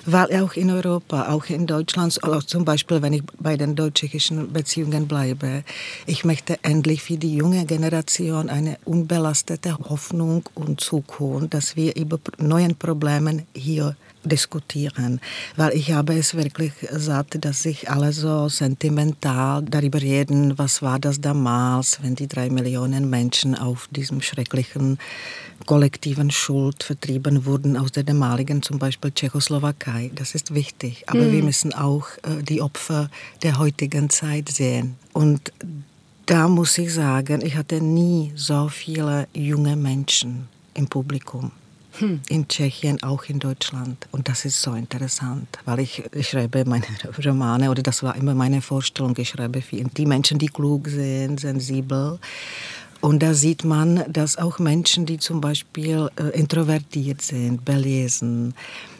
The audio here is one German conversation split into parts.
Weil auch in Europa, auch in Deutschland, auch zum Beispiel, wenn ich bei den deutsch-tschechischen Beziehungen bleibe, ich möchte endlich für die junge Generation eine unbelastete Hoffnung und Zukunft, dass wir über neue Probleme hier diskutieren. Weil ich habe es wirklich satt, dass sich alle so sentimental darüber reden, was war das damals, wenn die 3 Millionen Menschen auf diesem schrecklichen kollektiven Schuld vertrieben wurden aus der damaligen zum Beispiel Tschechoslowakei. Das ist wichtig. Aber wir müssen auch die Opfer der heutigen Zeit sehen. Und da muss ich sagen, ich hatte nie so viele junge Menschen im Publikum. In Tschechien, auch in Deutschland. Und das ist so interessant, weil ich schreibe meine Romane, oder das war immer meine Vorstellung, ich schreibe für die Menschen, die klug sind, sensibel. Und da sieht man, dass auch Menschen, die zum Beispiel introvertiert sind, belesen,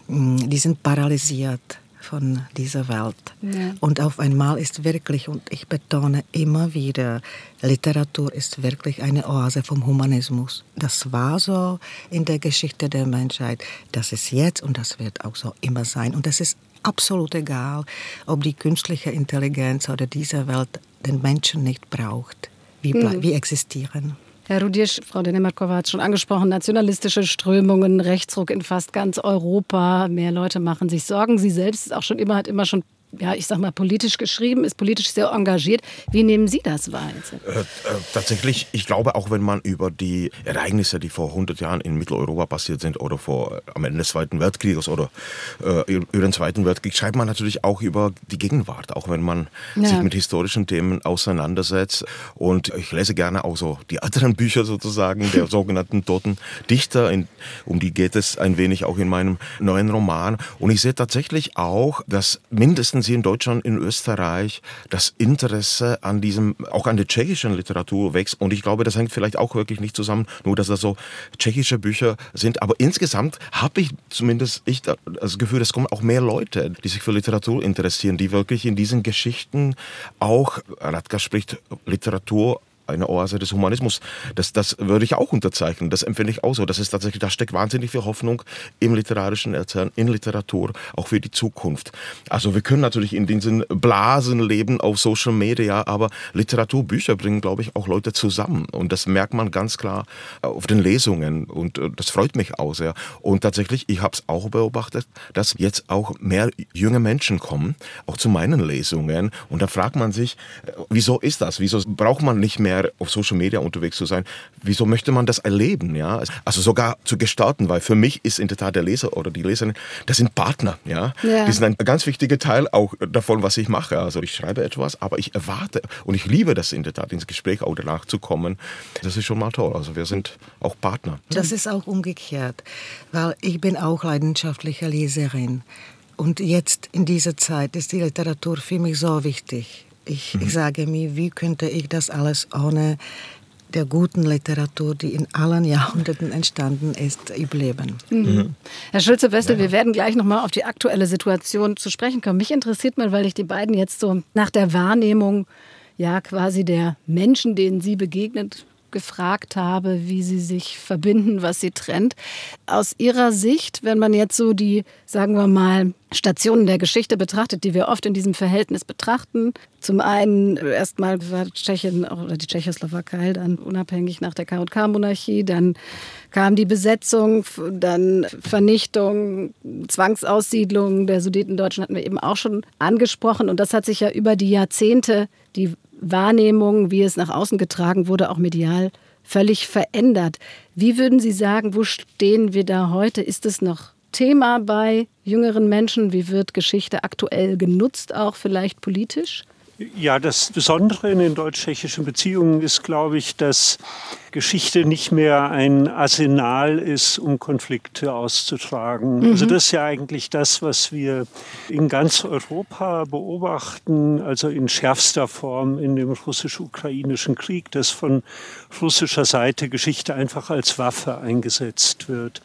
die sind paralysiert von dieser Welt. Ja. Und auf einmal ist wirklich, und ich betone immer wieder, Literatur ist wirklich eine Oase vom Humanismus. Das war so in der Geschichte der Menschheit. Das ist jetzt und das wird auch so immer sein. Und es ist absolut egal, ob die künstliche Intelligenz oder diese Welt den Menschen nicht braucht. Wir existieren. Herr Rudisch, Frau Denemarkova hat es schon angesprochen, nationalistische Strömungen, Rechtsruck in fast ganz Europa. Mehr Leute machen sich Sorgen. Sie selbst hat immer schon, ja, ich sag mal, politisch geschrieben, ist politisch sehr engagiert. Wie nehmen Sie das wahr? Tatsächlich, ich glaube, auch wenn man über die Ereignisse, die vor 100 Jahren in Mitteleuropa passiert sind oder am Ende des Zweiten Weltkrieges oder über den Zweiten Weltkrieg, schreibt man natürlich auch über die Gegenwart, auch wenn man sich mit historischen Themen auseinandersetzt. Und ich lese gerne auch so die älteren Bücher sozusagen, der sogenannten toten Dichter, um die geht es ein wenig auch in meinem neuen Roman. Und ich sehe tatsächlich auch, dass mindestens hier in Deutschland, in Österreich, das Interesse auch an der tschechischen Literatur wächst. Und ich glaube, das hängt vielleicht auch wirklich nicht zusammen, nur dass das so tschechische Bücher sind. Aber insgesamt habe ich zumindest das Gefühl, es kommen auch mehr Leute, die sich für Literatur interessieren, die wirklich in diesen Geschichten auch, Radka spricht Literatur, eine Oase des Humanismus. Das würde ich auch unterzeichnen. Das empfinde ich auch so. Das ist tatsächlich, da steckt wahnsinnig viel Hoffnung im literarischen Erzählen, in Literatur, auch für die Zukunft. Also wir können natürlich in diesen Blasen leben auf Social Media, aber Literaturbücher bringen, glaube ich, auch Leute zusammen. Und das merkt man ganz klar auf den Lesungen. Und das freut mich auch sehr. Und tatsächlich, ich habe es auch beobachtet, dass jetzt auch mehr junge Menschen kommen, auch zu meinen Lesungen. Und da fragt man sich, wieso ist das? Wieso braucht man nicht mehr auf Social Media unterwegs zu sein? Wieso möchte man das erleben? Ja? Also sogar zu gestalten, weil für mich ist in der Tat der Leser oder die Leserin, das sind Partner. Ja? Die sind ein ganz wichtiger Teil auch davon, was ich mache. Also ich schreibe etwas, aber ich erwarte und ich liebe das in der Tat, ins Gespräch auch danach zu kommen. Das ist schon mal toll. Also wir sind auch Partner. Das ist auch umgekehrt, weil ich bin auch leidenschaftliche Leserin. Und jetzt in dieser Zeit ist die Literatur für mich so wichtig. Ich sage mir, wie könnte ich das alles ohne der guten Literatur, die in allen Jahrhunderten entstanden ist, überleben. Herr Schulze-Wessel, wir werden gleich nochmal auf die aktuelle Situation zu sprechen kommen. Mich interessiert mal, weil ich die beiden jetzt so nach der Wahrnehmung ja quasi der Menschen, denen Sie begegnet, gefragt habe, wie sie sich verbinden, was sie trennt. Aus Ihrer Sicht, wenn man jetzt so die, sagen wir mal, Stationen der Geschichte betrachtet, die wir oft in diesem Verhältnis betrachten. Zum einen erstmal war Tschechien oder die Tschechoslowakei dann unabhängig nach der KK-Monarchie, dann kam die Besetzung, dann Vernichtung, Zwangsaussiedlung der Sudetendeutschen hatten wir eben auch schon angesprochen. Und das hat sich ja über die Jahrzehnte, die Wahrnehmung, wie es nach außen getragen wurde, auch medial völlig verändert. Wie würden Sie sagen, wo stehen wir da heute? Ist es noch Thema bei jüngeren Menschen? Wie wird Geschichte aktuell genutzt, auch vielleicht politisch? Ja, das Besondere in den deutsch-tschechischen Beziehungen ist, glaube ich, dass Geschichte nicht mehr ein Arsenal ist, um Konflikte auszutragen. Also das ist ja eigentlich das, was wir in ganz Europa beobachten, also in schärfster Form in dem russisch-ukrainischen Krieg, dass von russischer Seite Geschichte einfach als Waffe eingesetzt wird.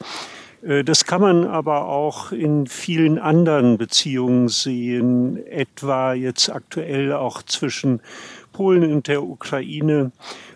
Das kann man aber auch in vielen anderen Beziehungen sehen, etwa jetzt aktuell auch zwischen Polen und der Ukraine,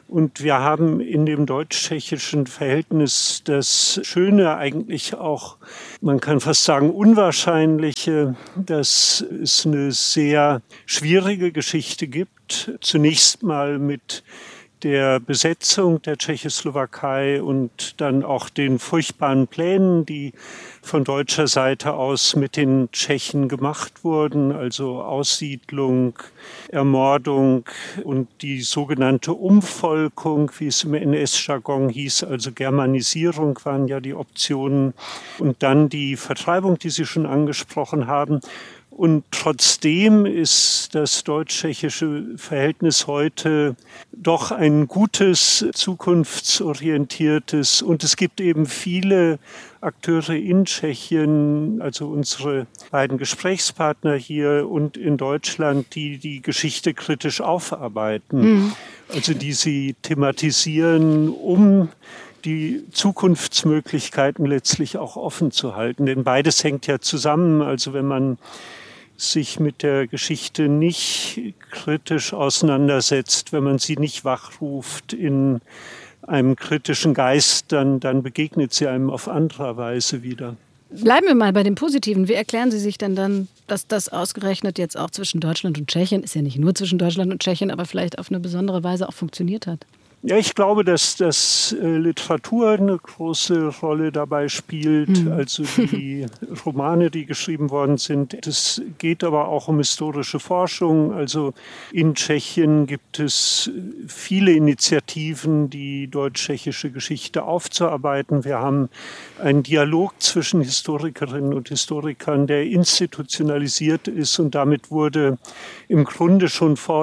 Und wir haben in dem deutsch-tschechischen Verhältnis das Schöne, eigentlich auch, man kann fast sagen, Unwahrscheinliche, dass es eine sehr schwierige Geschichte gibt. Zunächst mal mit der Besetzung der Tschechoslowakei und dann auch den furchtbaren Plänen, die von deutscher Seite aus mit den Tschechen gemacht wurden, also Aussiedlung, Ermordung und die sogenannte Umvolkung, wie es im NS-Jargon hieß, also Germanisierung waren ja die Optionen, und dann die Vertreibung, die Sie schon angesprochen haben. Und trotzdem ist das deutsch-tschechische Verhältnis heute doch ein gutes, zukunftsorientiertes. Und es gibt eben viele Akteure in Tschechien, also unsere beiden Gesprächspartner hier und in Deutschland, die die Geschichte kritisch aufarbeiten. Also die sie thematisieren, um die Zukunftsmöglichkeiten letztlich auch offen zu halten. Denn beides hängt ja zusammen. Also wenn man sich mit der Geschichte nicht kritisch auseinandersetzt, wenn man sie nicht wachruft in einem kritischen Geist, dann begegnet sie einem auf andere Weise wieder. Bleiben wir mal bei dem Positiven. Wie erklären Sie sich denn dann, dass das ausgerechnet jetzt auch zwischen Deutschland und Tschechien, ist ja nicht nur zwischen Deutschland und Tschechien, aber vielleicht auf eine besondere Weise auch funktioniert hat? Ja, ich glaube, dass Literatur eine große Rolle dabei spielt. Also die Romane, die geschrieben worden sind. Es geht aber auch um historische Forschung. Also in Tschechien gibt es viele Initiativen, die deutsch-tschechische Geschichte aufzuarbeiten. Wir haben einen Dialog zwischen Historikerinnen und Historikern, der institutionalisiert ist, und damit wurde im Grunde schon vor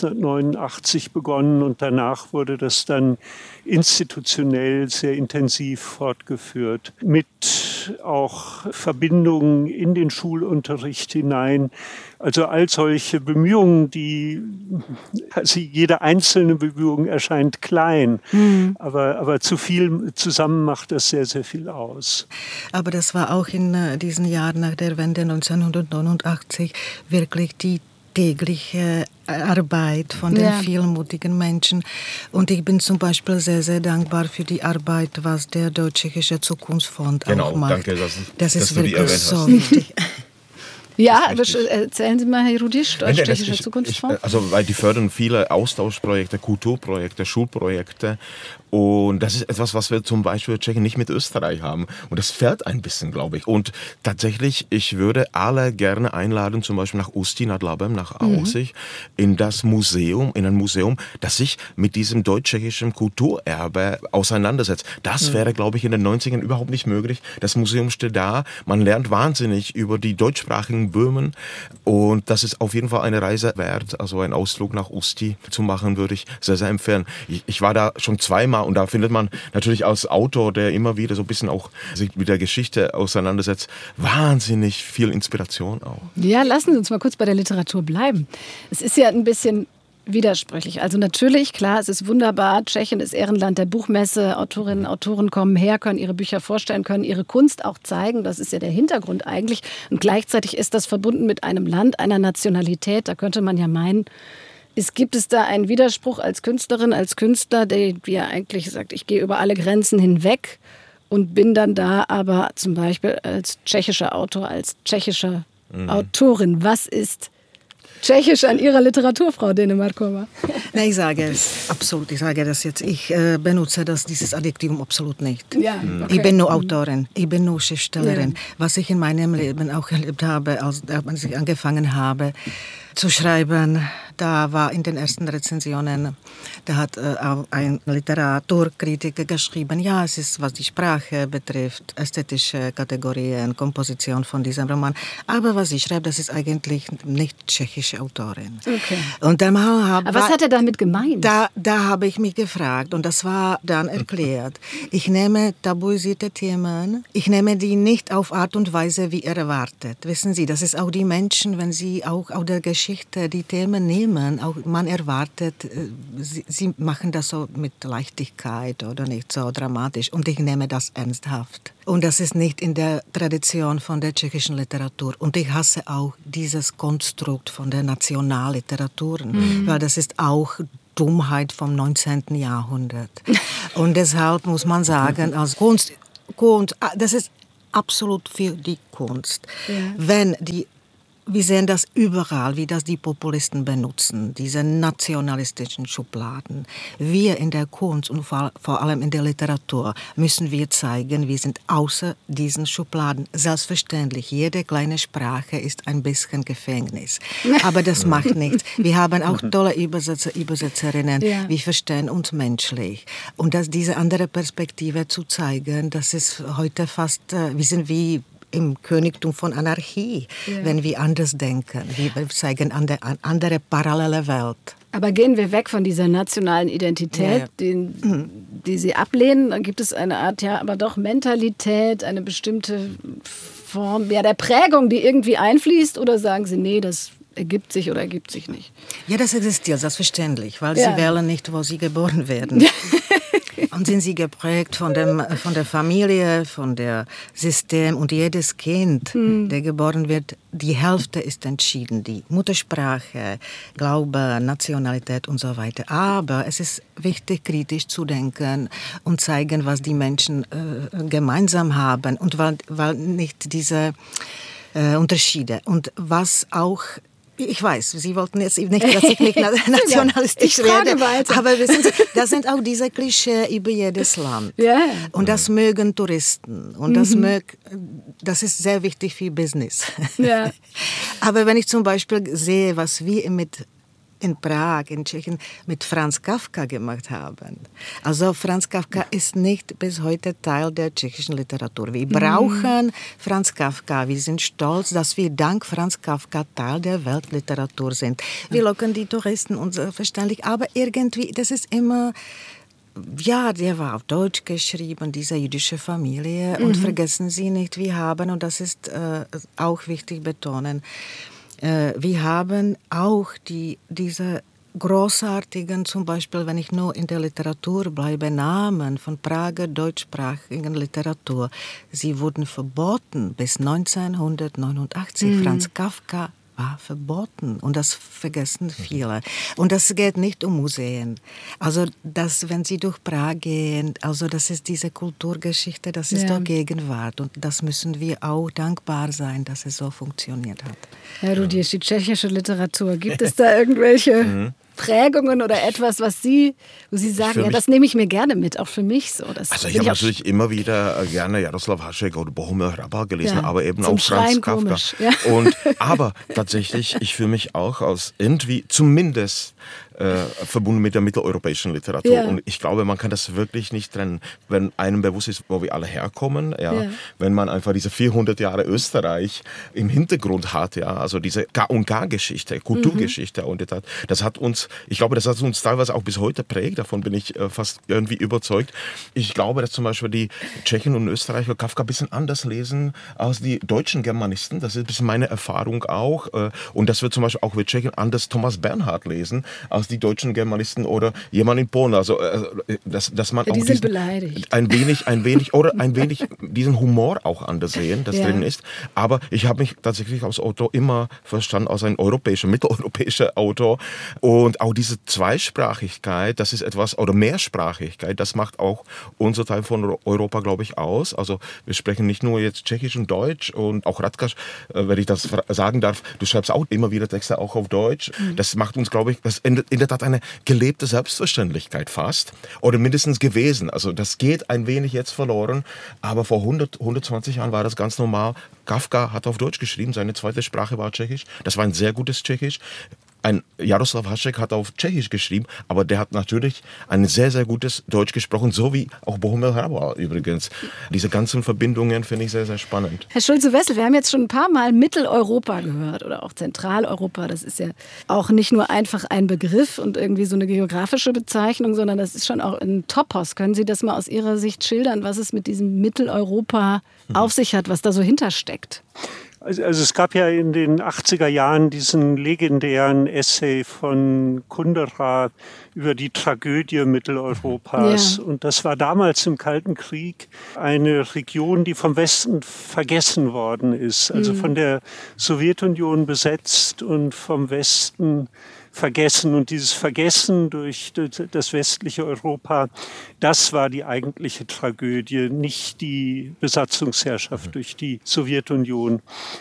1989 begonnen, und danach wurde das dann institutionell sehr intensiv fortgeführt, mit auch Verbindungen in den Schulunterricht hinein. Also all solche Bemühungen, also jede einzelne Bemühung erscheint klein, aber zu viel zusammen macht das sehr, sehr viel aus. Aber das war auch in diesen Jahren nach der Wende 1989 wirklich die tägliche Arbeit von den vielen mutigen Menschen. Und ich bin zum Beispiel sehr, sehr dankbar für die Arbeit, was der Deutsch-Tschechische Zukunftsfonds auch macht. Danke, das ist dass wirklich so wichtig. Ja, erzählen Sie mal, Herr Rudisch, Deutsch-Tschechischer Zukunftsfonds. Weil die fördern viele Austauschprojekte, Kulturprojekte, Schulprojekte. Und das ist etwas, was wir zum Beispiel in Tschechien nicht mit Österreich haben. Und das fehlt ein bisschen, glaube ich. Und tatsächlich, ich würde alle gerne einladen, zum Beispiel nach Ústí nad Labem, nach Aussich, in ein Museum, das sich mit diesem deutsch-tschechischen Kulturerbe auseinandersetzt. Das wäre, glaube ich, in den 90ern überhaupt nicht möglich. Das Museum steht da, man lernt wahnsinnig über die deutschsprachigen Böhmen. Und das ist auf jeden Fall eine Reise wert. Also einen Ausflug nach Ústí zu machen, würde ich sehr, sehr empfehlen. Ich war da schon zweimal. Und da findet man natürlich als Autor, der immer wieder so ein bisschen auch sich mit der Geschichte auseinandersetzt, wahnsinnig viel Inspiration auch. Ja, lassen Sie uns mal kurz bei der Literatur bleiben. Es ist ja ein bisschen widersprüchlich. Also natürlich, klar, es ist wunderbar. Tschechien ist Ehrenland der Buchmesse. Autorinnen und Autoren kommen her, können ihre Bücher vorstellen, können ihre Kunst auch zeigen. Das ist ja der Hintergrund eigentlich. Und gleichzeitig ist das verbunden mit einem Land, einer Nationalität. Da könnte man ja meinen, gibt es da einen Widerspruch als Künstlerin, als Künstler, der ja eigentlich sagt, ich gehe über alle Grenzen hinweg und bin dann da aber zum Beispiel als tschechischer Autor, als tschechische Autorin. Was ist Tschechisch an Ihrer Literatur, Frau Denemarkova? Nein, ich sage es absolut. Ich sage das jetzt. Ich benutze dieses Adjektivum absolut nicht. Ja, okay. Ich bin nur Autorin, ich bin nur Schriftstellerin. Ja. Was ich in meinem Leben auch erlebt habe, als ich angefangen habe zu schreiben, da war in den ersten Rezensionen, da hat ein Literaturkritiker geschrieben, ja, es ist, was die Sprache betrifft, ästhetische Kategorien, Komposition von diesem Roman. Aber was ich schreibe, das ist eigentlich nicht tschechische Autorin. Okay. Und dann aber was hat er damit gemeint? Da habe ich mich gefragt und das war dann erklärt. Ich nehme tabuisierte Themen, ich nehme die nicht auf Art und Weise, wie erwartet. Wissen Sie, das ist auch die Menschen, wenn sie auch aus der Geschichte die Themen nehmen, auch man erwartet, sie machen das so mit Leichtigkeit oder nicht so dramatisch. Und ich nehme das ernsthaft. Und das ist nicht in der Tradition von der tschechischen Literatur. Und ich hasse auch dieses Konstrukt von der Nationalliteratur, weil das ist auch Dummheit vom 19. Jahrhundert. Und deshalb muss man sagen, als Kunst, das ist absolut für die Kunst. Ja. Wir sehen das überall, wie das die Populisten benutzen, diese nationalistischen Schubladen. Wir in der Kunst und vor allem in der Literatur müssen wir zeigen, wir sind außer diesen Schubladen. Selbstverständlich, jede kleine Sprache ist ein bisschen Gefängnis. Aber das macht nichts. Wir haben auch tolle Übersetzer, Übersetzerinnen. Ja. Wir verstehen uns menschlich. Und diese andere Perspektive zu zeigen, das ist heute fast, wir sind wie im Königtum von Anarchie, wenn wir anders denken. Wir zeigen eine andere parallele Welt. Aber gehen wir weg von dieser nationalen Identität, die Sie ablehnen. Dann gibt es eine Art, aber doch Mentalität, eine bestimmte Form der Prägung, die irgendwie einfließt? Oder sagen Sie, nee, das ergibt sich oder ergibt sich nicht? Ja, das existiert, selbstverständlich, weil Sie wählen nicht, wo Sie geboren werden. Und sind sie geprägt von der Familie, von der System. Und jedes Kind, der geboren wird, die Hälfte ist entschieden. Die Muttersprache, Glaube, Nationalität und so weiter. Aber es ist wichtig, kritisch zu denken und zeigen, was die Menschen gemeinsam haben. Und weil nicht diese Unterschiede. Und was auch... Ich weiß, Sie wollten jetzt nicht, dass ich nicht nationalistisch werde, aber wissen Sie, das sind auch diese Klischees über jedes Land. Yeah. Und das mögen Touristen und das ist sehr wichtig für Business. Yeah. Aber wenn ich zum Beispiel sehe, was wir in Prag, in Tschechien, mit Franz Kafka gemacht haben. Also Franz Kafka ist nicht bis heute Teil der tschechischen Literatur. Wir brauchen Franz Kafka. Wir sind stolz, dass wir dank Franz Kafka Teil der Weltliteratur sind. Wir locken die Touristen und selbstverständlich, aber irgendwie, das ist immer... Ja, der war auf Deutsch geschrieben, diese jüdische Familie. Und vergessen Sie nicht, wir haben, und das ist auch wichtig betonen, wir haben auch diese großartigen, zum Beispiel, wenn ich nur in der Literatur bleibe, Namen von Prager deutschsprachigen Literatur. Sie wurden verboten bis 1989. Franz Kafka war verboten und das vergessen viele. Und das geht nicht um Museen. Also wenn Sie durch Prag gehen, also das ist diese Kulturgeschichte, das ist doch Gegenwart und das müssen wir auch dankbar sein, dass es so funktioniert hat. Herr Rudisch, die tschechische Literatur, gibt es da irgendwelche Prägungen oder etwas, wo Sie sagen, das nehme ich mir gerne mit, auch für mich so. Also ich habe natürlich immer wieder gerne Jaroslav Hašek oder Bohumil Hrabal gelesen, aber eben auch Franz Kafka. Ja. Aber tatsächlich, ich fühle mich auch als irgendwie zumindest verbunden mit der mitteleuropäischen Literatur. Ja. Und ich glaube, man kann das wirklich nicht trennen. Wenn einem bewusst ist, wo wir alle herkommen, wenn man einfach diese 400 Jahre Österreich im Hintergrund hat, also diese K&K-Geschichte, Kulturgeschichte, und das hat uns, ich glaube, das hat uns teilweise auch bis heute prägt, davon bin ich fast irgendwie überzeugt. Ich glaube, dass zum Beispiel die Tschechen und Österreicher Kafka ein bisschen anders lesen als die deutschen Germanisten. Das ist ein bisschen meine Erfahrung auch. Und dass wir zum Beispiel auch mit Tschechen anders Thomas Bernhard lesen, als die deutschen Germanisten oder jemand in Polen. Also, dass man auch sind beleidigt. ein wenig diesen Humor auch anders sehen, das drin ist. Aber ich habe mich tatsächlich als Autor immer verstanden, als ein mitteleuropäischer Autor. Und auch diese Zweisprachigkeit, das ist etwas, oder Mehrsprachigkeit, das macht auch unser Teil von Europa, glaube ich, aus. Also wir sprechen nicht nur jetzt Tschechisch und Deutsch und auch Radkas, wenn ich das sagen darf, du schreibst auch immer wieder Texte auch auf Deutsch. Das macht uns, glaube ich, das in der Tat eine gelebte Selbstverständlichkeit fast. Oder mindestens gewesen. Also das geht ein wenig jetzt verloren. Aber vor 120 Jahren war das ganz normal. Kafka hat auf Deutsch geschrieben, seine zweite Sprache war Tschechisch. Das war ein sehr gutes Tschechisch. Ein Jaroslav Hašek hat auf Tschechisch geschrieben, aber der hat natürlich ein sehr, sehr gutes Deutsch gesprochen, so wie auch Bohumil Hrabal übrigens. Diese ganzen Verbindungen finde ich sehr, sehr spannend. Herr Schulze-Wessel, wir haben jetzt schon ein paar Mal Mitteleuropa gehört oder auch Zentraleuropa. Das ist ja auch nicht nur einfach ein Begriff und irgendwie so eine geografische Bezeichnung, sondern das ist schon auch ein Topos. Können Sie das mal aus Ihrer Sicht schildern, was es mit diesem Mitteleuropa auf sich hat, was da so hintersteckt? Also es gab ja in den 80er Jahren diesen legendären Essay von Kundera über die Tragödie Mitteleuropas. Ja. Und das war damals im Kalten Krieg eine Region, die vom Westen vergessen worden ist. Also von der Sowjetunion besetzt und vom Westen vergessen. Und dieses Vergessen durch das westliche Europa, das war die eigentliche Tragödie, nicht die Besatzungsherrschaft durch die Sowjetunion.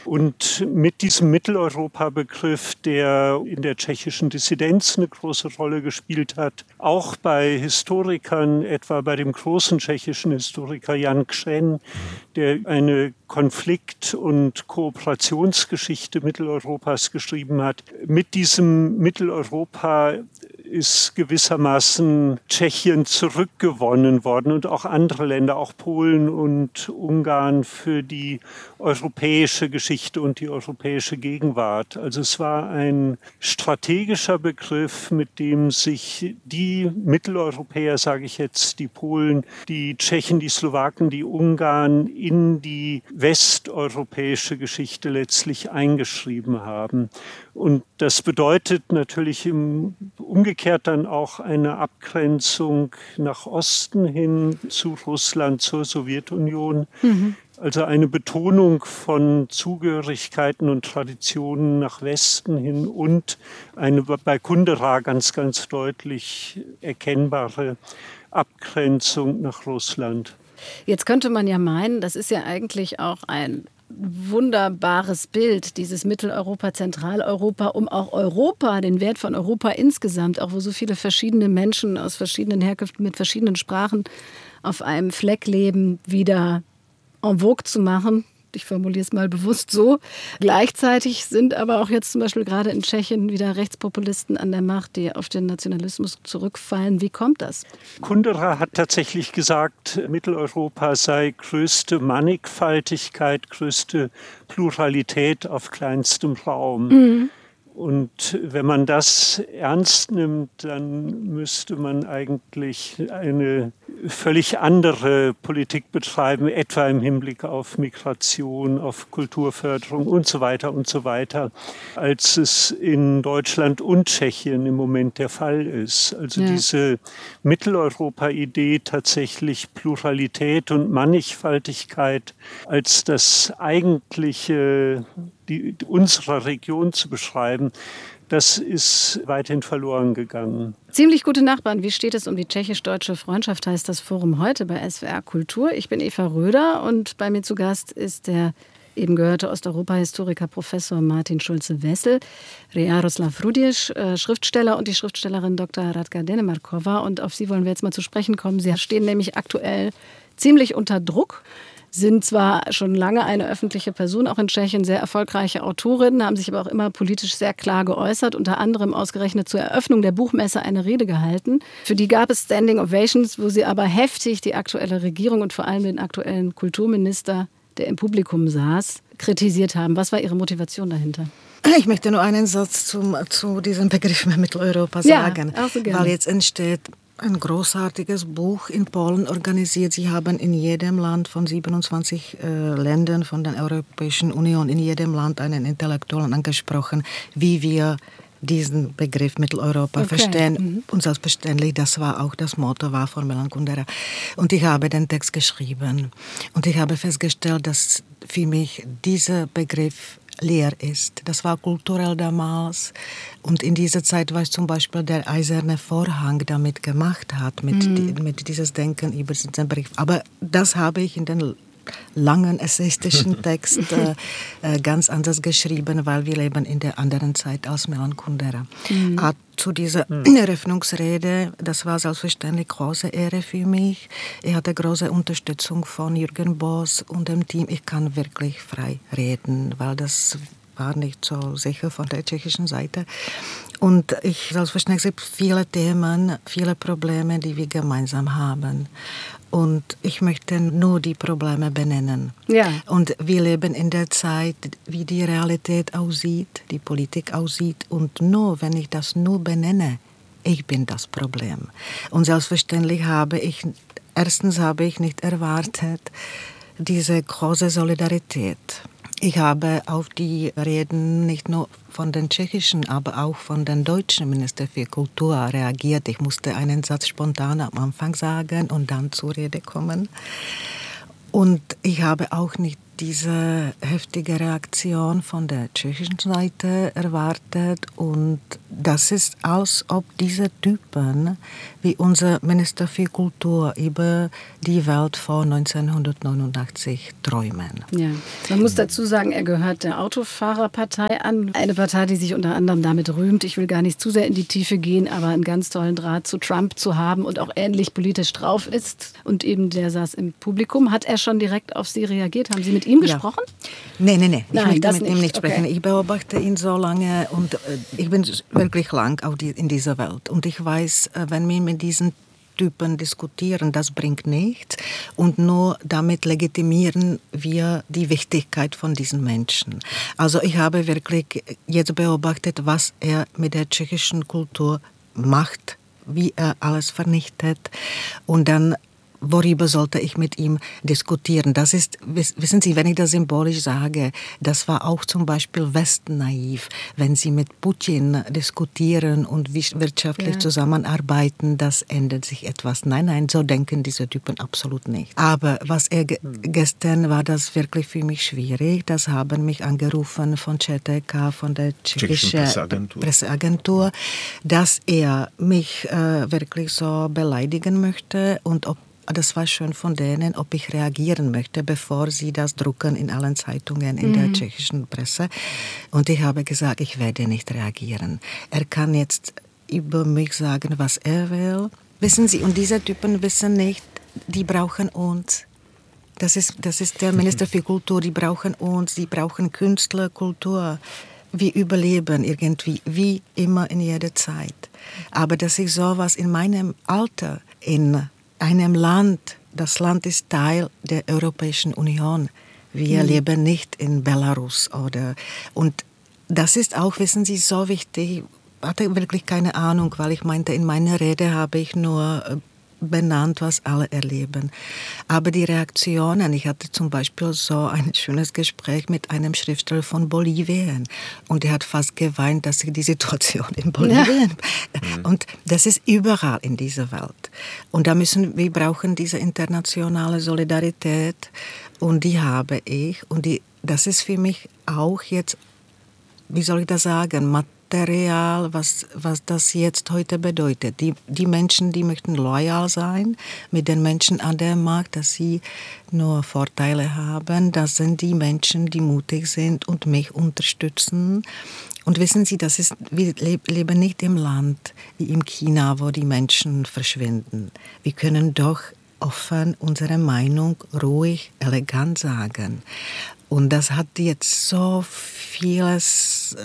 Und mit diesem Mitteleuropa-Begriff, der in der tschechischen Dissidenz eine große Rolle gespielt hat, auch bei Historikern, etwa bei dem großen tschechischen Historiker Jan Křen, der eine Konflikt- und Kooperationsgeschichte Mitteleuropas geschrieben hat. Mit diesem Mitteleuropa ist gewissermaßen Tschechien zurückgewonnen worden und auch andere Länder, auch Polen und Ungarn, für die europäische Geschichte und die europäische Gegenwart. Also es war ein strategischer Begriff, mit dem sich die Mitteleuropäer, sage ich jetzt, die Polen, die Tschechen, die Slowaken, die Ungarn in die westeuropäische Geschichte letztlich eingeschrieben haben. Und das bedeutet natürlich umgekehrt dann auch eine Abgrenzung nach Osten hin zu Russland, zur Sowjetunion. Also eine Betonung von Zugehörigkeiten und Traditionen nach Westen hin und eine bei Kundera ganz, ganz deutlich erkennbare Abgrenzung nach Russland. Jetzt könnte man ja meinen, das ist ja eigentlich auch ein wunderbares Bild, dieses Mitteleuropa, Zentraleuropa, um auch Europa, den Wert von Europa insgesamt, auch wo so viele verschiedene Menschen aus verschiedenen Herkünften mit verschiedenen Sprachen auf einem Fleck leben, wieder en vogue zu machen. Ich formuliere es mal bewusst so. Gleichzeitig sind aber auch jetzt zum Beispiel gerade in Tschechien wieder Rechtspopulisten an der Macht, die auf den Nationalismus zurückfallen. Wie kommt das? Kundera hat tatsächlich gesagt, Mitteleuropa sei größte Mannigfaltigkeit, größte Pluralität auf kleinstem Raum. Und wenn man das ernst nimmt, dann müsste man eigentlich eine völlig andere Politik betreiben, etwa im Hinblick auf Migration, auf Kulturförderung und so weiter, als es in Deutschland und Tschechien im Moment der Fall ist. Also diese Mitteleuropa-Idee, tatsächlich Pluralität und Mannigfaltigkeit als das eigentliche unserer Region zu beschreiben, das ist weithin verloren gegangen. Ziemlich gute Nachbarn. Wie steht es um die tschechisch-deutsche Freundschaft, heißt das Forum heute bei SWR Kultur. Ich bin Eva Röder und bei mir zu Gast ist der eben gehörte Osteuropa-Historiker Professor Martin Schulze-Wessel, Jaroslav Rudiš, Schriftsteller und die Schriftstellerin Dr. Radka Denemarkova. Und auf Sie wollen wir jetzt mal zu sprechen kommen. Sie stehen nämlich aktuell ziemlich unter Druck. Sind zwar schon lange eine öffentliche Person, auch in Tschechien sehr erfolgreiche Autorin, haben sich aber auch immer politisch sehr klar geäußert, unter anderem ausgerechnet zur Eröffnung der Buchmesse eine Rede gehalten. Für die gab es Standing Ovations, wo sie aber heftig die aktuelle Regierung und vor allem den aktuellen Kulturminister, der im Publikum saß, kritisiert haben. Was war Ihre Motivation dahinter? Ich möchte nur einen Satz zu diesem Begriff Mitteleuropa sagen, auch so gerne. Weil jetzt entsteht ein großartiges Buch in Polen organisiert. Sie haben in jedem Land von 27 Ländern von der Europäischen Union, in jedem Land einen Intellektuellen angesprochen, wie wir diesen Begriff Mitteleuropa verstehen. Und selbstverständlich, das war auch das Motto war von Milan Kundera. Und ich habe den Text geschrieben. Und ich habe festgestellt, dass für mich dieser Begriff leer ist. Das war kulturell damals. Und in dieser Zeit, was zum Beispiel der eiserne Vorhang damit gemacht hat, mit dieses Denken über diesen Begriff. Aber das habe ich in den langen essayistischen Text ganz anders geschrieben, weil wir leben in der anderen Zeit als Milan Kundera. Zu dieser Eröffnungsrede, das war selbstverständlich große Ehre für mich. Ich hatte große Unterstützung von Jürgen Boss und dem Team. Ich kann wirklich frei reden, weil das war nicht so sicher von der tschechischen Seite. Und selbstverständlich es gibt viele Themen, viele Probleme, die wir gemeinsam haben. Und ich möchte nur die Probleme benennen. Ja. Und wir leben in der Zeit, wie die Realität aussieht, die Politik aussieht. Und nur, wenn ich das nur benenne, ich bin das Problem. Und selbstverständlich habe ich nicht erwartet, diese große Solidarität. Ich habe auf die Reden nicht nur von den tschechischen, aber auch von den deutschen Minister für Kultur reagiert. Ich musste einen Satz spontan am Anfang sagen und dann zur Rede kommen. Und ich habe auch nicht diese heftige Reaktion von der tschechischen Seite erwartet und das ist, als ob diese Typen wie unser Minister für Kultur über die Welt vor 1989 träumen. Ja. Man muss dazu sagen, er gehört der Autofahrerpartei an, eine Partei, die sich unter anderem damit rühmt, ich will gar nicht zu sehr in die Tiefe gehen, aber einen ganz tollen Draht zu Trump zu haben und auch ähnlich politisch drauf ist und eben der saß im Publikum. Hat er schon direkt auf Sie reagiert? Haben Sie mit ihm gesprochen? Nein. Ich Nein, möchte mit ihm nicht sprechen. Okay. Ich beobachte ihn so lange und ich bin wirklich lang in dieser Welt. Und ich weiß, wenn wir mit diesen Typen diskutieren, das bringt nichts. Und nur damit legitimieren wir die Wichtigkeit von diesen Menschen. Also ich habe wirklich jetzt beobachtet, was er mit der tschechischen Kultur macht, wie er alles vernichtet. Und dann worüber sollte ich mit ihm diskutieren? Das ist, wissen Sie, wenn ich das symbolisch sage, das war auch zum Beispiel westnaiv. Wenn Sie mit Putin diskutieren und wirtschaftlich zusammenarbeiten, das ändert sich etwas. Nein, so denken diese Typen absolut nicht. Aber was er gestern war, das wirklich für mich schwierig. Das haben mich angerufen von ČTK, von der tschechischen Presseagentur, dass er mich wirklich so beleidigen möchte und das war schön von denen, ob ich reagieren möchte, bevor sie das drucken in allen Zeitungen, in der tschechischen Presse. Und ich habe gesagt, ich werde nicht reagieren. Er kann jetzt über mich sagen, was er will. Wissen Sie, und diese Typen wissen nicht, die brauchen uns. Das ist der Minister für Kultur, die brauchen uns, die brauchen Künstler, Kultur. Wir überleben irgendwie, wie immer in jeder Zeit. Aber dass ich sowas in meinem Alter, in einem Land, das Land ist Teil der Europäischen Union. Wir leben nicht in Belarus und das ist auch, wissen Sie, so wichtig. Ich hatte wirklich keine Ahnung, weil ich meinte, in meiner Rede habe ich nur benannt, was alle erleben. Aber die Reaktionen, ich hatte zum Beispiel so ein schönes Gespräch mit einem Schriftsteller von Bolivien und er hat fast geweint, dass ich die Situation in Bolivien. Und das ist überall in dieser Welt. Und wir brauchen diese internationale Solidarität und die habe ich und das ist für mich auch jetzt, wie soll ich das sagen, Material, was das jetzt heute bedeutet. Die Menschen, die möchten loyal sein mit den Menschen an der Macht, dass sie nur Vorteile haben. Das sind die Menschen, die mutig sind und mich unterstützen. Und wissen Sie, wir leben nicht im Land wie in China, wo die Menschen verschwinden. Wir können doch offen unsere Meinung ruhig, elegant sagen. Und das hat jetzt so vieles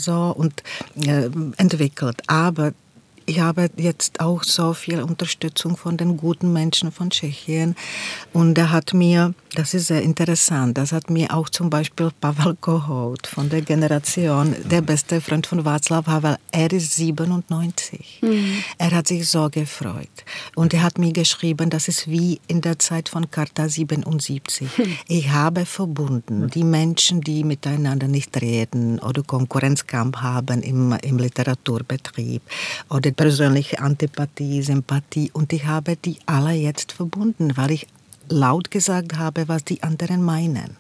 entwickelt. Aber ich habe jetzt auch so viel Unterstützung von den guten Menschen von Tschechien. Und das ist sehr interessant, das hat mir auch zum Beispiel Pavel Kohout von der Generation, der beste Freund von Václav Havel, er ist 97. Er hat sich so gefreut. Und er hat mir geschrieben, das ist wie in der Zeit von Charta 77. Ich habe verbunden die Menschen, die miteinander nicht reden oder Konkurrenzkampf haben im Literaturbetrieb oder persönliche Antipathie, Sympathie. Und ich habe die alle jetzt verbunden, weil ich laut gesagt habe, was die anderen meinen.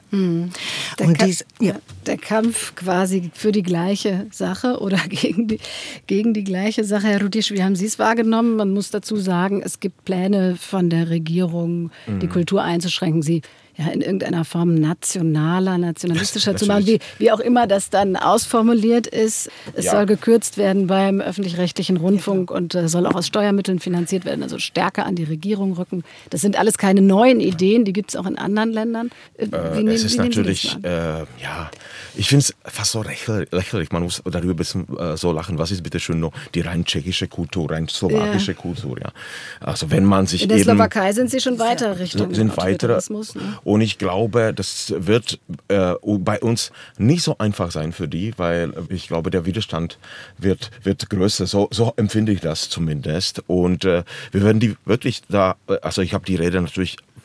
Der Kampf quasi für die gleiche Sache oder gegen die gleiche Sache. Herr Rudisch, wie haben Sie es wahrgenommen? Man muss dazu sagen, es gibt Pläne von der Regierung, die Kultur einzuschränken, sie in irgendeiner Form nationalistischer zu machen, wie auch immer das dann ausformuliert ist. Es soll gekürzt werden beim öffentlich-rechtlichen Rundfunk und soll auch aus Steuermitteln finanziert werden, also stärker an die Regierung rücken. Das sind alles keine neuen Ideen, die gibt es auch in anderen Ländern. Es ist natürlich, ich finde es fast so lächerlich. Man muss darüber ein bisschen so lachen. Was ist bitte schön noch die rein tschechische Kultur, rein slowakische Kultur? Ja. Also wenn man sich in der Slowakei sind sie schon weiter Richtung Autoritarismus. Ne? Und ich glaube, das wird bei uns nicht so einfach sein für die, weil ich glaube, der Widerstand wird größer. So empfinde ich das zumindest. Und wir werden die wirklich also ich habe die Rede natürlich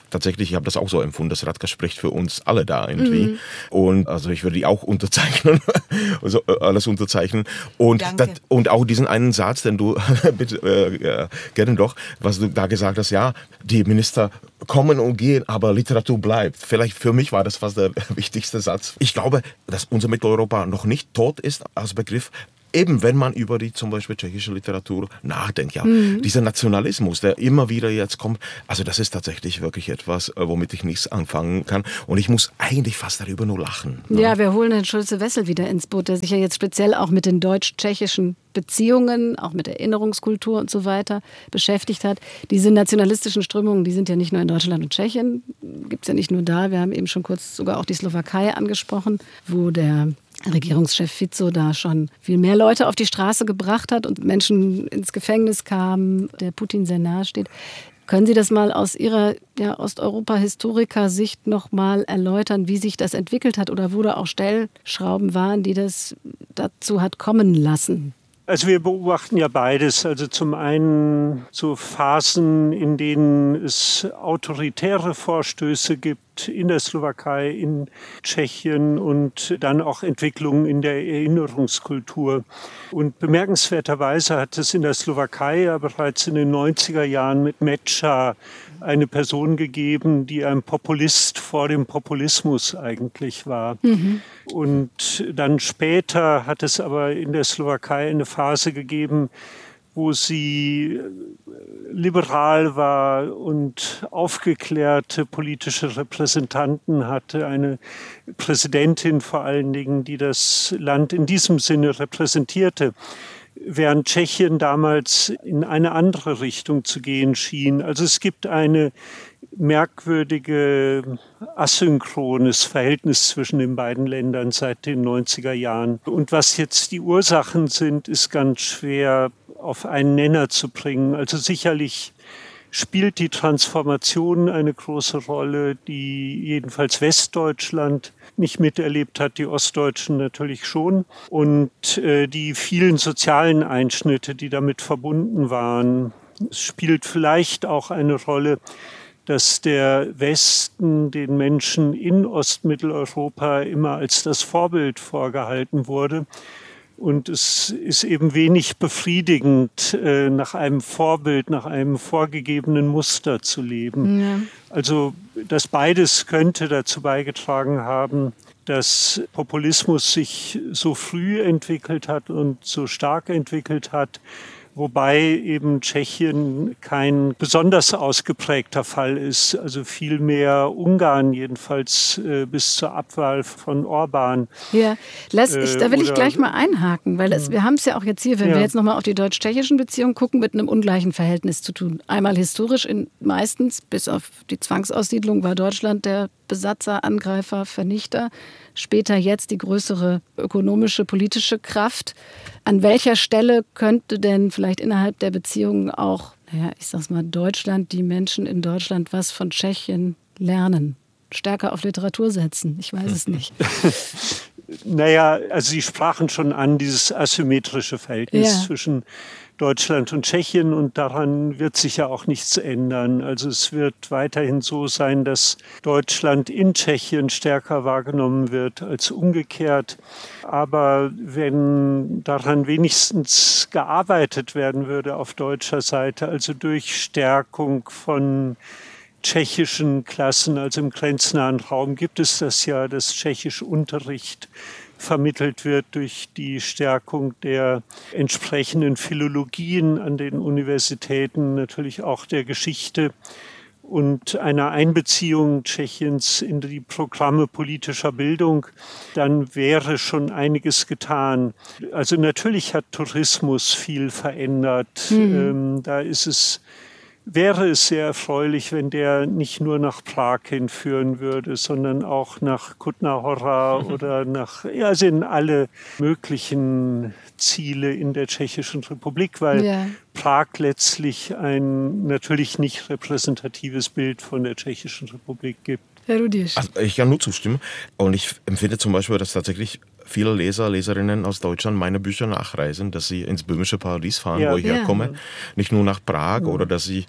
tatsächlich, ich habe das auch so empfunden, das Radka spricht für uns alle da irgendwie. Und also ich würde die auch unterzeichnen, also alles unterzeichnen. Und, und auch diesen einen Satz, den du bitte gerne doch, was du da gesagt hast, ja, die Minister kommen und gehen, aber Literatur bleibt. Vielleicht für mich war das fast der wichtigste Satz. Ich glaube, dass unser Mitteleuropa noch nicht tot ist als Begriff. Eben wenn man über die zum Beispiel tschechische Literatur nachdenkt, ja, dieser Nationalismus, der immer wieder jetzt kommt, also das ist tatsächlich wirklich etwas, womit ich nichts anfangen kann und ich muss eigentlich fast darüber nur lachen. Ne? Ja, wir holen Herrn Schulze-Wessel wieder ins Boot, der sich ja jetzt speziell auch mit den deutsch-tschechischen Beziehungen, auch mit Erinnerungskultur und so weiter beschäftigt hat. Diese nationalistischen Strömungen, die sind ja nicht nur in Deutschland und Tschechien, gibt es ja nicht nur da, wir haben eben schon kurz sogar auch die Slowakei angesprochen, wo der Regierungschef Fico da schon viel mehr Leute auf die Straße gebracht hat und Menschen ins Gefängnis kamen, der Putin sehr nahe steht. Können Sie das mal aus Ihrer Osteuropa-Historiker-Sicht noch mal erläutern, wie sich das entwickelt hat oder wo da auch Stellschrauben waren, die das dazu hat kommen lassen? Also wir beobachten ja beides. Also zum einen so Phasen, in denen es autoritäre Vorstöße gibt in der Slowakei, in Tschechien und dann auch Entwicklungen in der Erinnerungskultur. Und bemerkenswerterweise hat es in der Slowakei ja bereits in den 90er Jahren mit Meca eine Person gegeben, die ein Populist vor dem Populismus eigentlich war. Und dann später hat es aber in der Slowakei eine Phase gegeben, wo sie liberal war und aufgeklärte politische Repräsentanten hatte, eine Präsidentin vor allen Dingen, die das Land in diesem Sinne repräsentierte, während Tschechien damals in eine andere Richtung zu gehen schien. Also es gibt eine merkwürdige asynchrones Verhältnis zwischen den beiden Ländern seit den 90er Jahren. Und was jetzt die Ursachen sind, ist ganz schwer auf einen Nenner zu bringen. Also sicherlich spielt die Transformation eine große Rolle, die jedenfalls Westdeutschland nicht miterlebt hat, die Ostdeutschen natürlich schon. Und die vielen sozialen Einschnitte, die damit verbunden waren. Es spielt vielleicht auch eine Rolle, dass der Westen den Menschen in Ostmitteleuropa immer als das Vorbild vorgehalten wurde. Und es ist eben wenig befriedigend, nach einem Vorbild, nach einem vorgegebenen Muster zu leben. Ja. Also das beides könnte dazu beigetragen haben, dass Populismus sich so früh entwickelt hat und so stark entwickelt hat, wobei eben Tschechien kein besonders ausgeprägter Fall ist, also vielmehr Ungarn jedenfalls bis zur Abwahl von Orban. Ja, da will ich gleich mal einhaken, weil wir haben es ja auch jetzt hier, wenn wir jetzt nochmal auf die deutsch-tschechischen Beziehungen gucken, mit einem ungleichen Verhältnis zu tun. Einmal historisch, meistens bis auf die Zwangsaussiedlung war Deutschland der Besatzer, Angreifer, Vernichter. Später jetzt die größere ökonomische, politische Kraft. An welcher Stelle könnte denn vielleicht innerhalb der Beziehungen auch, ich sag's mal, Deutschland, die Menschen in Deutschland was von Tschechien lernen? Stärker auf Literatur setzen? Ich weiß es nicht. Naja, also Sie sprachen schon an, dieses asymmetrische Verhältnis zwischen Deutschland und Tschechien, und daran wird sich ja auch nichts ändern. Also es wird weiterhin so sein, dass Deutschland in Tschechien stärker wahrgenommen wird als umgekehrt. Aber wenn daran wenigstens gearbeitet werden würde auf deutscher Seite, also durch Stärkung von tschechischen Klassen, also im grenznahen Raum gibt es das ja, dass tschechische Unterricht vermittelt wird durch die Stärkung der entsprechenden Philologien an den Universitäten, natürlich auch der Geschichte und einer Einbeziehung Tschechiens in die Programme politischer Bildung, dann wäre schon einiges getan. Also natürlich hat Tourismus viel verändert. Da wäre es sehr erfreulich, wenn der nicht nur nach Prag hinführen würde, sondern auch nach Kutná Hora oder also in alle möglichen Ziele in der Tschechischen Republik, weil Prag letztlich ein natürlich nicht repräsentatives Bild von der Tschechischen Republik gibt. Herr Rudisch. Also ich kann nur zustimmen. Und ich empfinde zum Beispiel, dass tatsächlich viele Leser, Leserinnen aus Deutschland meine Bücher nachreisen, dass sie ins böhmische Paradies fahren, wo ich herkomme, nicht nur nach Prag oder dass sie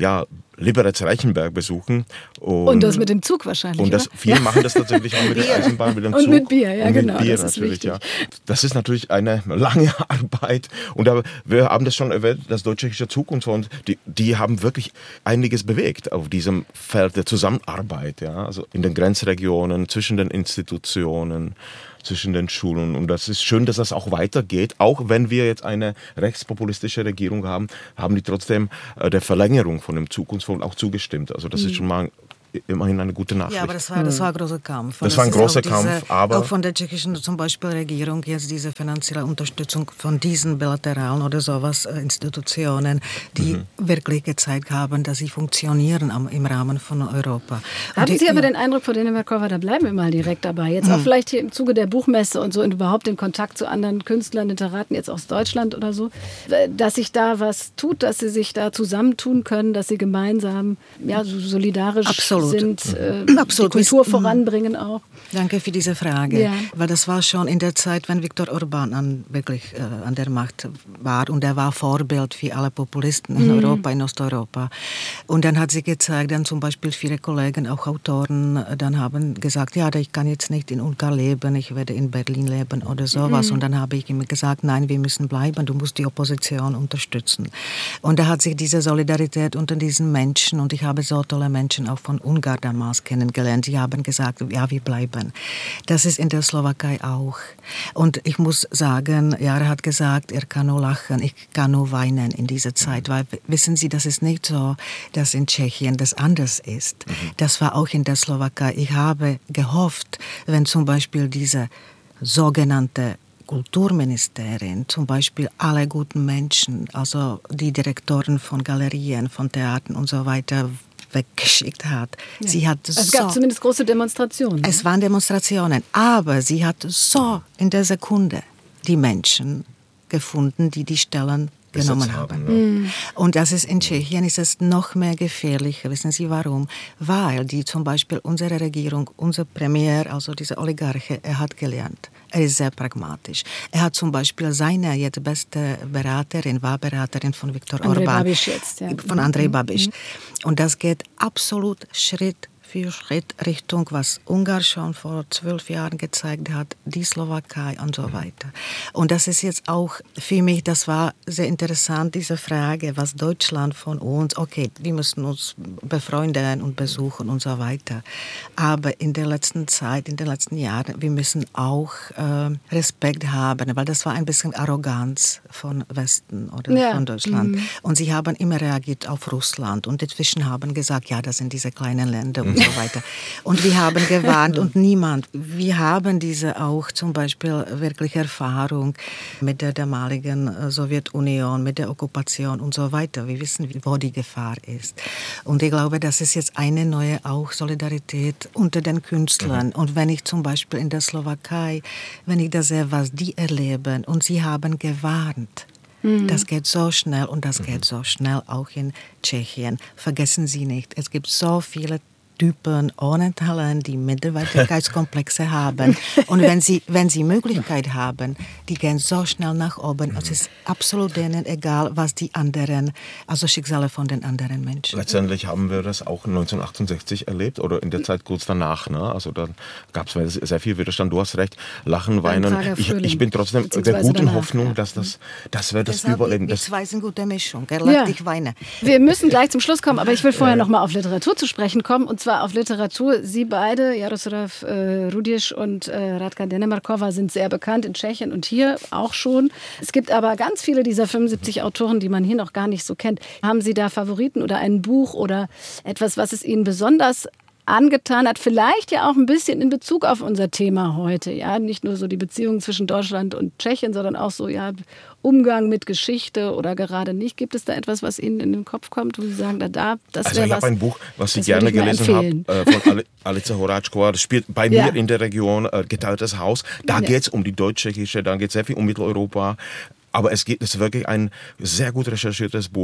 Liberec-Reichenberg besuchen. Und das mit dem Zug wahrscheinlich, und viele machen das tatsächlich auch mit der Eisenbahn, mit dem Zug. Und mit Bier, ja, und genau. Mit Bier das natürlich, ist wichtig. Das ist natürlich eine lange Arbeit. Und wir haben das schon erwähnt, das Deutsch-Tschechische Zukunftsfonds, die haben wirklich einiges bewegt auf diesem Feld der Zusammenarbeit, ja, also in den Grenzregionen, zwischen den Institutionen, zwischen den Schulen. Und das ist schön, dass das auch weitergeht. Auch wenn wir jetzt eine rechtspopulistische Regierung haben, haben die trotzdem der Verlängerung von dem Zukunftsfonds auch zugestimmt. Also das ist schon mal immerhin eine gute Nachricht. Ja, aber das war ein großer Kampf. Das war ein großer Kampf, aber auch von der tschechischen zum Beispiel Regierung jetzt diese finanzielle Unterstützung von diesen bilateralen oder sowas Institutionen, die wirklich gezeigt haben, dass sie funktionieren im Rahmen von Europa. Haben Sie aber den Eindruck, Frau Denemarkova, da bleiben wir mal direkt dabei, jetzt auch vielleicht hier im Zuge der Buchmesse und so und überhaupt den Kontakt zu anderen Künstlern, Literaten jetzt aus Deutschland oder so, dass sich da was tut, dass Sie sich da zusammentun können, dass Sie gemeinsam so solidarisch sind, die Kultur voranbringen auch? Danke für diese Frage, weil das war schon in der Zeit, wenn Viktor Orbán wirklich an der Macht war und er war Vorbild für alle Populisten in Europa, in Osteuropa. Und dann hat sie gezeigt, dann zum Beispiel viele Kollegen, auch Autoren, dann haben gesagt, ja, ich kann jetzt nicht in Ungarn leben, ich werde in Berlin leben oder sowas. Und dann habe ich ihm gesagt, nein, wir müssen bleiben, du musst die Opposition unterstützen. Und da hat sich diese Solidarität unter diesen Menschen, und ich habe so tolle Menschen auch von Ungarn damals kennengelernt, die haben gesagt, ja, wir bleiben. Das ist in der Slowakei auch. Und ich muss sagen, er hat gesagt, er kann nur lachen, ich kann nur weinen in dieser Zeit, weil, wissen Sie, das ist nicht so, dass in Tschechien das anders ist. Das war auch in der Slowakei. Ich habe gehofft, wenn zum Beispiel diese sogenannte Kulturministerin, zum Beispiel alle guten Menschen, also die Direktoren von Galerien, von Theatern und so weiter, weggeschickt hat. Ja. Sie hat es gab zumindest große Demonstrationen. Es waren Demonstrationen, aber sie hat so in der Sekunde die Menschen gefunden, die Stellen genommen haben. Und das ist in Tschechien ist es noch mehr gefährlicher. Wissen Sie warum? Weil zum Beispiel unsere Regierung, unser Premier, also dieser Oligarche, er hat gelernt. Er ist sehr pragmatisch. Er hat zum Beispiel seine jetzt beste Beraterin, war Beraterin von Viktor Orbán. Babiš jetzt, ja. Von Andrej Babiš. Und das geht absolut Schritt für Schritt Richtung, was Ungarn schon vor 12 Jahren gezeigt hat, die Slowakei und so weiter. Und das ist jetzt auch für mich, das war sehr interessant, diese Frage, was Deutschland von uns, okay, wir müssen uns befreunden und besuchen und so weiter. Aber in der letzten Zeit, in den letzten Jahren, wir müssen auch Respekt haben, weil das war ein bisschen Arroganz von Westen oder von Deutschland. Und sie haben immer reagiert auf Russland und dazwischen haben gesagt, ja, das sind diese kleinen Länder und so weiter. Und wir haben gewarnt und wir haben diese auch zum Beispiel wirklich Erfahrung mit der damaligen Sowjetunion, mit der Okkupation und so weiter. Wir wissen, wo die Gefahr ist. Und ich glaube, das ist jetzt eine neue auch Solidarität unter den Künstlern. Und wenn ich zum Beispiel in der Slowakei, wenn ich da sehe, was die erleben und sie haben gewarnt, das geht so schnell und das geht so schnell auch in Tschechien. Vergessen Sie nicht, es gibt so viele Typen ohne Talent, die Minderwertigkeitskomplexe haben. Und wenn sie Möglichkeit haben, die gehen so schnell nach oben. Es ist absolut denen egal, was die anderen, also Schicksale von den anderen Menschen. Letztendlich haben wir das auch 1968 erlebt oder in der Zeit kurz danach. Ne? Also dann gab es sehr viel Widerstand. Du hast recht, lachen, weinen. Ich bin trotzdem der guten Hoffnung, dass wir das überleben. Die zwei sind gute Mischung. Lacht, ich weine. Wir müssen gleich zum Schluss kommen, aber ich will vorher noch mal auf Literatur zu sprechen kommen. Und zwar auf Literatur. Sie beide, Jaroslav Rudiš und Radka Denemarkova, sind sehr bekannt in Tschechien und hier auch schon. Es gibt aber ganz viele dieser 75 Autoren, die man hier noch gar nicht so kennt. Haben Sie da Favoriten oder ein Buch oder etwas, was es Ihnen besonders angetan hat, vielleicht ja auch ein bisschen in Bezug auf unser Thema heute, ja, nicht nur so die Beziehung zwischen Deutschland und Tschechien, sondern auch so, ja, Umgang mit Geschichte oder gerade nicht. Gibt es da etwas, was Ihnen in den Kopf kommt, wo Sie sagen, das wäre was? Also ich habe ein Buch, was ich gerne gelesen habe, von Alice Horáčková, das spielt bei mir in der Region, Geteiltes Haus. Da geht es um die deutsch-tschechische, da geht es sehr viel um Mitteleuropa, aber es ist wirklich ein sehr gut recherchiertes Buch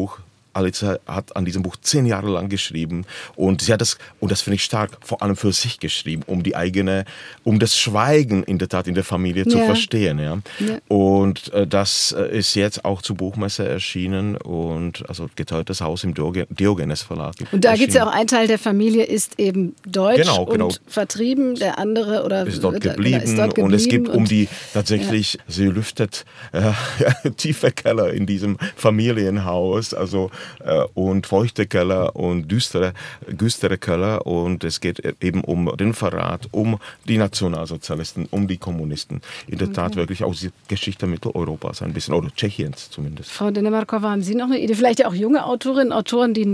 Alice hat an diesem Buch 10 Jahre lang geschrieben und sie hat das, und das finde ich stark, vor allem für sich geschrieben, um das Schweigen in der Tat in der Familie zu verstehen. Ja. Und das ist jetzt auch zur Buchmesse erschienen und also Geteiltes Haus im Diogenes Verlag. Und da gibt es ja auch, ein Teil der Familie ist eben deutsch und vertrieben, der andere ist dort geblieben und es gibt tatsächlich, sie lüftet tiefe Keller in diesem Familienhaus, also und feuchte Keller und düstere Keller und es geht eben um den Verrat, um die Nationalsozialisten, um die Kommunisten. In der Tat wirklich auch die Geschichte Mitteleuropas ein bisschen, oder Tschechiens zumindest. Frau Dennemarkova, haben Sie noch eine Idee? Vielleicht ja auch junge Autorinnen, Autoren, die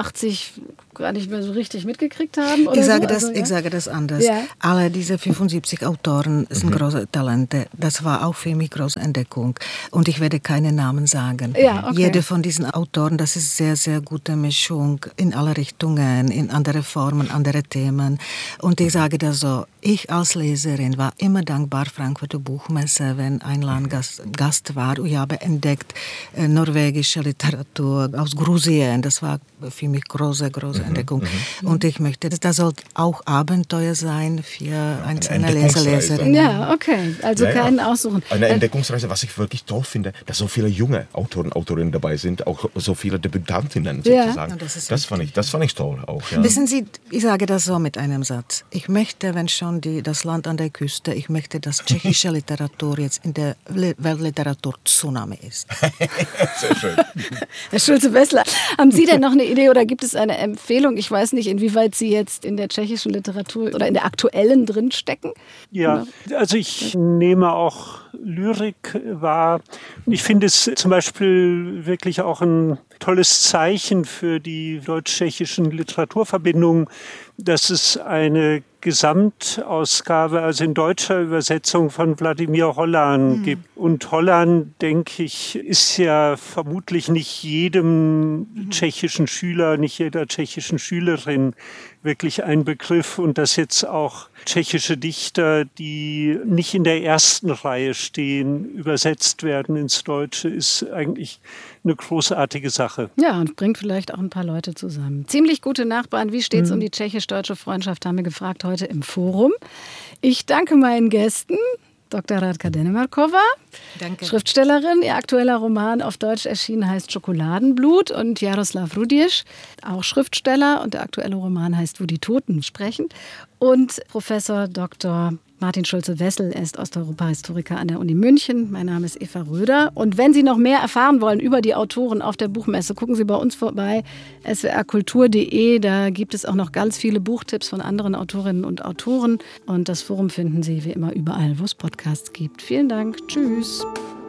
89 gar nicht mehr so richtig mitgekriegt haben? Oder ich sage das anders. Ja. Alle diese 75 Autoren sind große Talente. Das war auch für mich große Entdeckung. Und ich werde keine Namen sagen. Ja, okay. Jede von diesen Autoren, das ist sehr, sehr gute Mischung in alle Richtungen, in andere Formen, andere Themen. Und ich sage das so, ich als Leserin war immer dankbar Frankfurter Buchmesse, wenn ein Landgast war. Ich habe entdeckt norwegische Literatur aus Grusien. Das war für mich große Entdeckung. Und ich möchte, das soll auch Abenteuer sein für einzelne Leserinnen. Ja, okay. Also keinen aussuchen. Eine Entdeckungsreise, was ich wirklich toll finde, dass so viele junge Autorinnen dabei sind, auch so viele Debütantinnen sozusagen. Ja, das fand ich toll auch. Ja. Wissen Sie, ich sage das so mit einem Satz. Ich möchte, wenn schon das Land an der Küste, ich möchte, dass tschechische Literatur jetzt in der Weltliteratur-Tsunami ist. Sehr schön. Herr Schulze-Wessler, haben Sie denn noch eine Idee oder gibt es eine Empfehlung? Ich weiß nicht, inwieweit Sie jetzt in der tschechischen Literatur oder in der aktuellen drin stecken. Ja, also ich nehme auch Lyrik wahr. Ich finde es zum Beispiel wirklich auch ein tolles Zeichen für die deutsch-tschechischen Literaturverbindungen, dass es eine Gesamtausgabe, also in deutscher Übersetzung von Wladimir Hollan gibt. Und Hollan, denke ich, ist ja vermutlich nicht jedem tschechischen Schüler, nicht jeder tschechischen Schülerin wirklich ein Begriff. Und dass jetzt auch tschechische Dichter, die nicht in der ersten Reihe stehen, übersetzt werden ins Deutsche, ist eigentlich eine großartige Sache. Ja, und bringt vielleicht auch ein paar Leute zusammen. Ziemlich gute Nachbarn. Wie steht es um die tschechisch-deutsche Freundschaft, haben wir gefragt heute im Forum. Ich danke meinen Gästen. Dr. Radka Dennemarkova, Schriftstellerin. Ihr aktueller Roman auf Deutsch erschienen heißt Schokoladenblut, und Jaroslav Rudisch, auch Schriftsteller, und der aktuelle Roman heißt Wo die Toten sprechen. Und Professor Dr. Martin Schulze-Wessel, er ist Osteuropa-Historiker an der Uni München. Mein Name ist Eva Röder. Und wenn Sie noch mehr erfahren wollen über die Autoren auf der Buchmesse, gucken Sie bei uns vorbei, swrkultur.de. Da gibt es auch noch ganz viele Buchtipps von anderen Autorinnen und Autoren. Und das Forum finden Sie wie immer überall, wo es Podcasts gibt. Vielen Dank. Tschüss.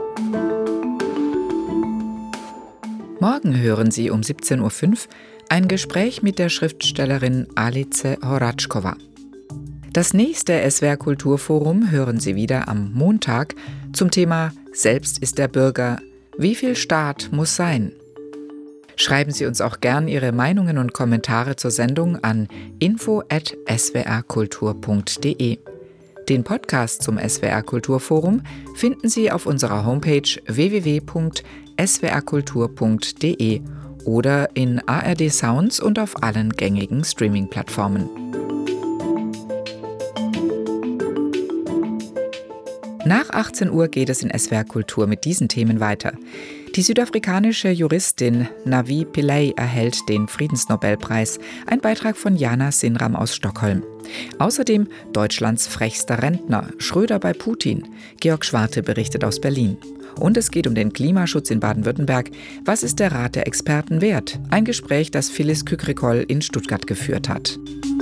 Morgen hören Sie um 17.05 Uhr ein Gespräch mit der Schriftstellerin Alice Horačková. Das nächste SWR Kulturforum hören Sie wieder am Montag zum Thema Selbst ist der Bürger. Wie viel Staat muss sein? Schreiben Sie uns auch gern Ihre Meinungen und Kommentare zur Sendung an info@swrkultur.de. Den Podcast zum SWR Kulturforum finden Sie auf unserer Homepage www.swrkultur.de oder in ARD Sounds und auf allen gängigen Streaming-Plattformen. Nach 18 Uhr geht es in SWR Kultur mit diesen Themen weiter. Die südafrikanische Juristin Navi Pillay erhält den Friedensnobelpreis, ein Beitrag von Jana Sinram aus Stockholm. Außerdem Deutschlands frechster Rentner, Schröder bei Putin. Georg Schwarte berichtet aus Berlin. Und es geht um den Klimaschutz in Baden-Württemberg. Was ist der Rat der Experten wert? Ein Gespräch, das Phyllis Kükrikol in Stuttgart geführt hat.